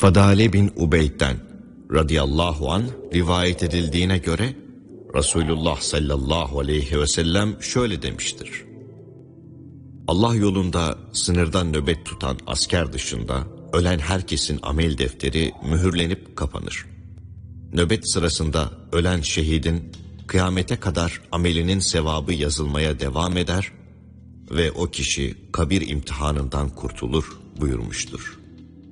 Fadale bin Ubeyd'den radıyallahu anh rivayet edildiğine göre Resulullah sallallahu aleyhi ve sellem şöyle demiştir: Allah yolunda sınırdan nöbet tutan asker dışında ölen herkesin amel defteri mühürlenip kapanır. Nöbet sırasında ölen şehidin kıyamete kadar amelinin sevabı yazılmaya devam eder ve o kişi kabir imtihanından kurtulur buyurmuştur.